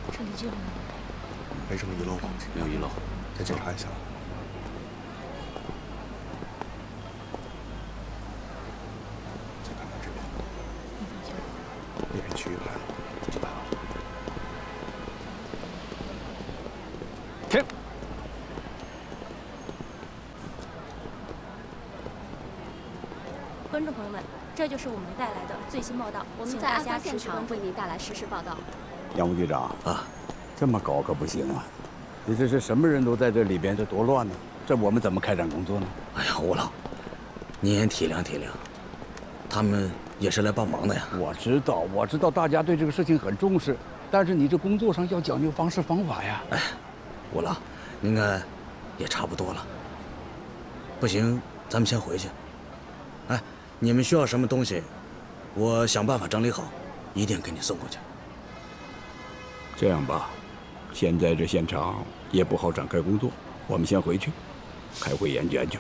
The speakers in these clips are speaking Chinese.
身体记录呢？ 没什么遗漏吧？ 没有遗漏。 再检查一下。再看看这边，那片区域拍了，这拍了。 停！ 观众朋友们，这就是我们带来的最新报道。 我们在案发现场为您带来实时报道。 杨副局长啊， 这么搞可不行啊！这什么人都在这里边，这多乱呢！这我们怎么开展工作呢？ 哎呀，吴老，您也体谅体谅，他们也是来帮忙的呀。 我知道，大家对这个事情很重视，但是你这工作上要讲究方式方法呀。 哎，吴老，应该也差不多了。不行，咱们先回去。哎，你们需要什么东西，我想办法整理好，一定给你送过去。 这样吧，现在这现场也不好展开工作，我们先回去，开会研究研究。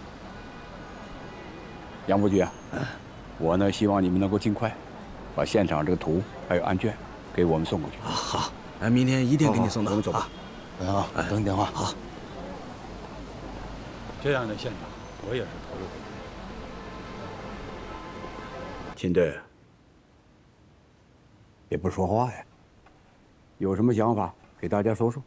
杨副局，我呢希望你们能够尽快把现场这个图还有案卷给我们送过去。 好，哎，明天一定给你送到。 我们走吧。 啊，等你电话。 好。 这样的现场，我也是头一回。秦队，也不说话呀？有什么想法给大家说说？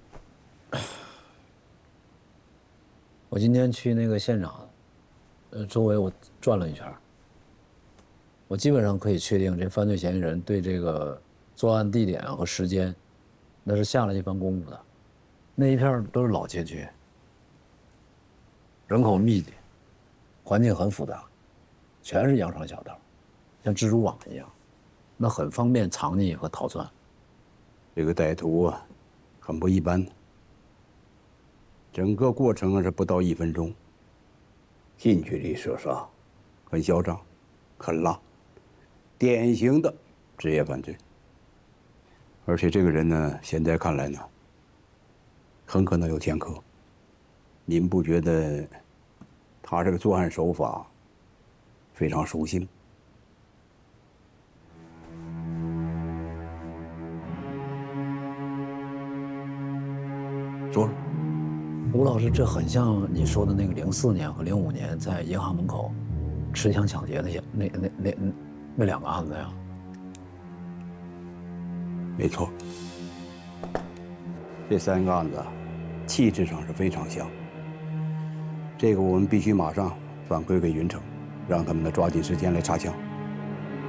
我今天去那个现场，周围我转了一圈，我基本上可以确定，这犯罪嫌疑人对这个作案地点和时间，那是下了一番功夫的。那一片都是老街区，人口密集，环境很复杂，全是羊肠小道，像蜘蛛网一样，那很方便藏匿和逃窜。 这个歹徒啊，很不一般。整个过程是不到1分钟，近距离射杀，很嚣张，很辣，典型的职业犯罪。而且这个人呢，现在看来呢，很可能有前科。您不觉得他这个作案手法非常熟悉吗？说说。 吴老师，这很像你说的那个04年和05年在银行门口持枪抢劫那2个案子呀。 没错，这3个案子气质上是非常像。这个我们必须马上反馈给云城，让他们呢抓紧时间来查枪。